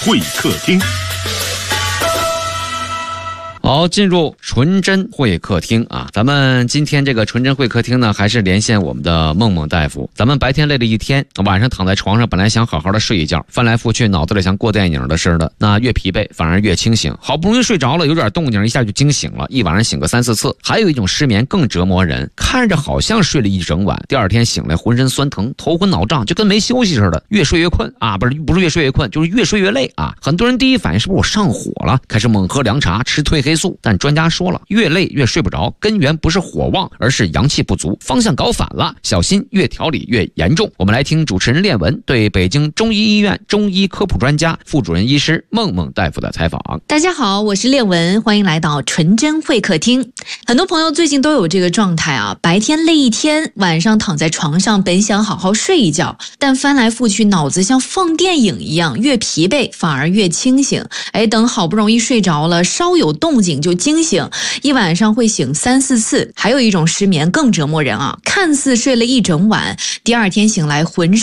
会客厅。 好，进入纯真会客厅啊！咱们今天这个纯真会客厅呢，还是连线我们的梦梦大夫。咱们白天累了一天，晚上躺在床上，本来想好好的睡一觉，翻来覆去，脑子里像过电影的似的，那越疲惫反而越清醒。好不容易睡着了，有点动静，一下就惊醒了，一晚上醒个3、4次。还有一种失眠更折磨人，看着好像睡了一整晚，第二天醒来浑身酸疼，头昏脑胀，就跟没休息似的，越睡越困啊！不是越睡越困，就是越睡越累啊！很多人第一反应是不是我上火了，开始猛喝凉茶，吃褪黑素。但专家说了，越累越睡不着，根源不是火旺，而是阳气不足，方向搞反了，小心越调理越严重。我们来听主持人练文对北京中医医院中医科普专家、副主任医师梦梦大夫的采访。 大家好，我是练文，欢迎来到纯真会客厅。很多朋友最近都有这个状态啊，白天累一天，晚上躺在床上，本想好好睡一觉，但翻来覆去，脑子像放电影一样，越疲惫反而越清醒。等好不容易睡着了，稍有动静就惊醒，一晚上会醒3、4次。还有一种失眠更折磨人啊，看似睡了一整晚，第二天醒来浑身